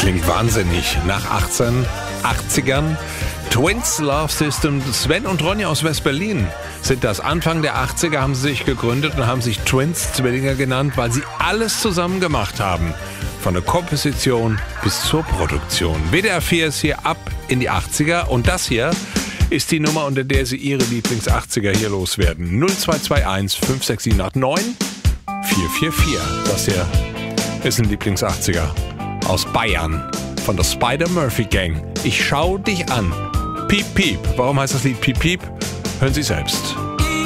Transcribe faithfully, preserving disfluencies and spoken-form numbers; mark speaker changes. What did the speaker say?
Speaker 1: Klingt wahnsinnig. Nach achtzehn achtzigern. Twins Love System. Sven und Ronja aus West-Berlin sind das. Anfang der achtziger haben sie sich gegründet und haben sich Twins Zwillinge genannt, weil sie alles zusammen gemacht haben. Von der Komposition bis zur Produktion. W D R vier ist hier ab in die achtziger und das hier ist die Nummer, unter der Sie Ihre Lieblings-achtziger hier loswerden. null zwei zwei eins fünf sechs sieben acht neun vier vier vier. Das hier ist ein Lieblings-achtziger aus Bayern von der Spider-Murphy Gang. Ich schau dich an. Piep, piep. Warum heißt das Lied Piep, piep? Hören Sie selbst.